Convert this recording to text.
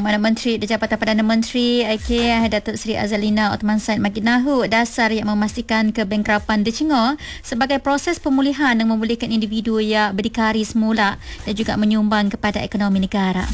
Mana Menteri Jabatan Perdana Menteri Datuk Seri Azalina Othman Said makin nahu dasar yang memastikan kebangkrapan Decingor sebagai proses pemulihan yang membolehkan individu yang berdikari semula dan juga menyumbang kepada ekonomi negara.